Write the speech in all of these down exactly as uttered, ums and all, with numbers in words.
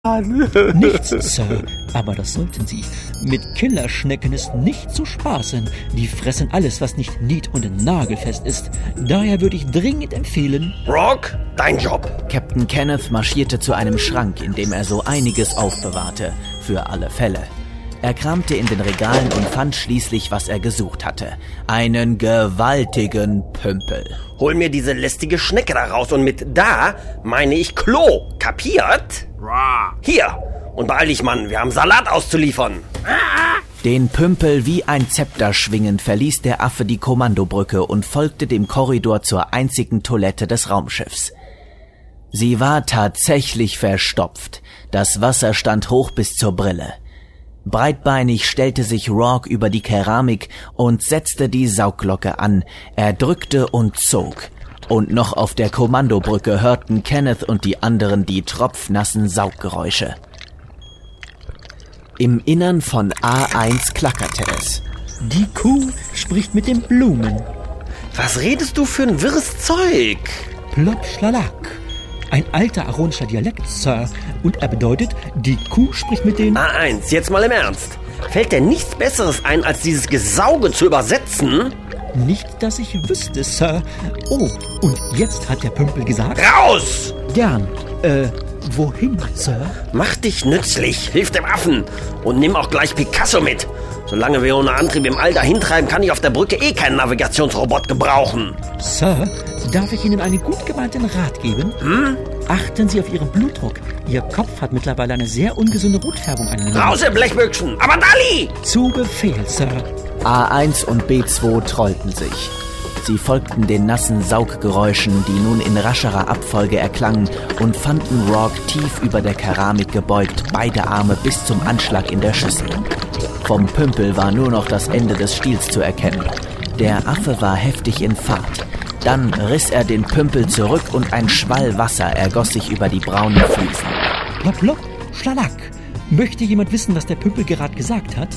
Nichts, Sir, aber das sollten Sie. Mit Killerschnecken ist nicht zu spaßen. Die fressen alles, was nicht nied- und nagelfest ist. Daher würde ich dringend empfehlen... Rock, dein Job. Captain Kenneth marschierte zu einem Schrank, in dem er so einiges aufbewahrte. Für alle Fälle. Er kramte in den Regalen und fand schließlich, was er gesucht hatte. Einen gewaltigen Pümpel. Hol mir diese lästige Schnecke da raus und mit da meine ich Klo. Kapiert? Hier. Und beeil dich, Mann. Wir haben Salat auszuliefern. Den Pümpel wie ein Zepter schwingend verließ der Affe die Kommandobrücke und folgte dem Korridor zur einzigen Toilette des Raumschiffs. Sie war tatsächlich verstopft. Das Wasser stand hoch bis zur Brille. Breitbeinig stellte sich Rourke über die Keramik und setzte die Saugglocke an. Er drückte und zog. Und noch auf der Kommandobrücke hörten Kenneth und die anderen die tropfnassen Sauggeräusche. Im Innern von A eins klackerte es. Die Kuh spricht mit den Blumen. Was redest du für ein wirres Zeug? Plop, schlalak. Ein alter aronischer Dialekt, Sir. Und er bedeutet, die Kuh spricht mit den... A eins, jetzt mal im Ernst. Fällt dir nichts Besseres ein, als dieses Gesauge zu übersetzen? Nicht, dass ich wüsste, Sir. Oh, und jetzt hat der Pümpel gesagt... Raus! Gern. Äh, wohin, Sir? Mach dich nützlich, hilf dem Affen. Und nimm auch gleich Picasso mit. Solange wir ohne Antrieb im All dahintreiben, kann ich auf der Brücke eh keinen Navigationsrobot gebrauchen. Sir, darf ich Ihnen einen gut gemeinten Rat geben? Hm? Achten Sie auf Ihren Blutdruck. Ihr Kopf hat mittlerweile eine sehr ungesunde Rotfärbung angenommen. Raus, ihr Blechbüchsen! Aber Dali! Zu Befehl, Sir. A eins und B zwei trollten sich. Sie folgten den nassen Sauggeräuschen, die nun in rascherer Abfolge erklangen, und fanden Rourke tief über der Keramik gebeugt, beide Arme bis zum Anschlag in der Schüssel. Vom Pümpel war nur noch das Ende des Stiels zu erkennen. Der Affe war heftig in Fahrt. Dann riss er den Pümpel zurück und ein Schwall Wasser ergoss sich über die braunen Fliesen. Plopp, plopp, schlalak. Möchte jemand wissen, was der Pümpel gerade gesagt hat?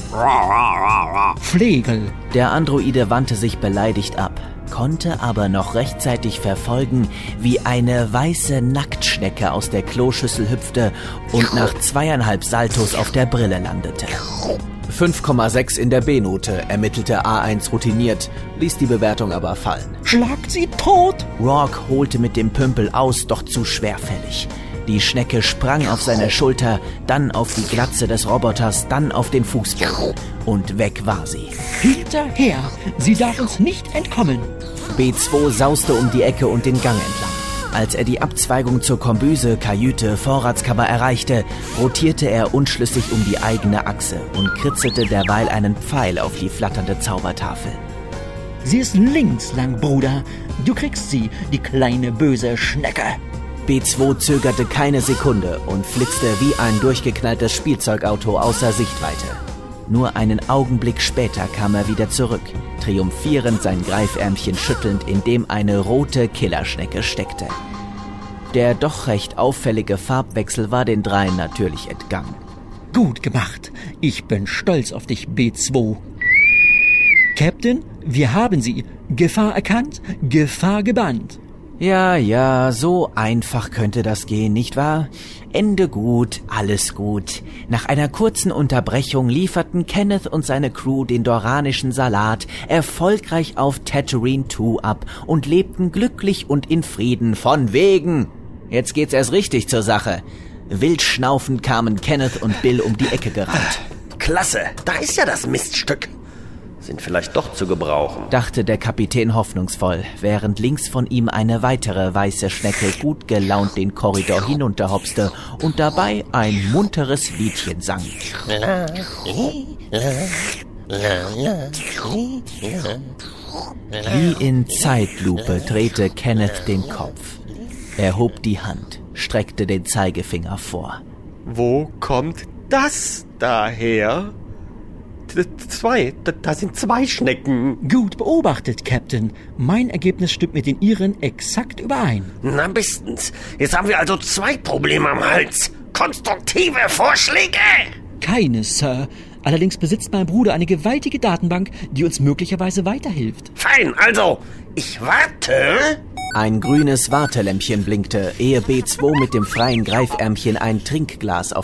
Flegel. Der Androide wandte sich beleidigt ab, konnte aber noch rechtzeitig verfolgen, wie eine weiße Nacktschnecke aus der Kloschüssel hüpfte und nach zweieinhalb Saltos auf der Brille landete. fünf Komma sechs in der B-Note, ermittelte A eins routiniert, ließ die Bewertung aber fallen. Schlagt sie tot! Rourke holte mit dem Pümpel aus, doch zu schwerfällig. Die Schnecke sprang auf seine Schulter, dann auf die Glatze des Roboters, dann auf den Fußboden. Und weg war sie. Hinterher! Sie darf uns nicht entkommen! B zwei sauste um die Ecke und den Gang entlang. Als er die Abzweigung zur Kombüse, Kajüte, Vorratskammer erreichte, rotierte er unschlüssig um die eigene Achse und kritzelte derweil einen Pfeil auf die flatternde Zaubertafel. Sie ist links lang, Bruder. Du kriegst sie, die kleine böse Schnecke. B zwei zögerte keine Sekunde und flitzte wie ein durchgeknalltes Spielzeugauto außer Sichtweite. Nur einen Augenblick später kam er wieder zurück, triumphierend sein Greifärmchen schüttelnd, in dem eine rote Killerschnecke steckte. Der doch recht auffällige Farbwechsel war den dreien natürlich entgangen. Gut gemacht. Ich bin stolz auf dich, B zwei. Captain, wir haben Sie. Gefahr erkannt, Gefahr gebannt. Ja, ja, so einfach könnte das gehen, nicht wahr? Ende gut, alles gut. Nach einer kurzen Unterbrechung lieferten Kenneth und seine Crew den doranischen Salat erfolgreich auf Tatooine zwei ab und lebten glücklich und in Frieden von wegen. Jetzt geht's erst richtig zur Sache. Wild schnaufend kamen Kenneth und Bill um die Ecke gerannt. Klasse, da ist ja das Miststück. Sind vielleicht doch zu gebrauchen, dachte der Kapitän hoffnungsvoll, während links von ihm eine weitere weiße Schnecke gut gelaunt den Korridor hinunterhopste und dabei ein munteres Liedchen sang. Wie in Zeitlupe drehte Kenneth den Kopf. Er hob die Hand, streckte den Zeigefinger vor. Wo kommt das daher? Zwei, da, da sind zwei Schnecken. Gut beobachtet, Captain. Mein Ergebnis stimmt mit den Ihren exakt überein. Na bestens. Jetzt haben wir also zwei Probleme am Hals. Konstruktive Vorschläge? Keine, Sir. Allerdings besitzt mein Bruder eine gewaltige Datenbank, die uns möglicherweise weiterhilft. Fein, also, ich warte... Ein grünes Wartelämpchen blinkte, ehe B zwei mit dem freien Greifärmchen ein Trinkglas auf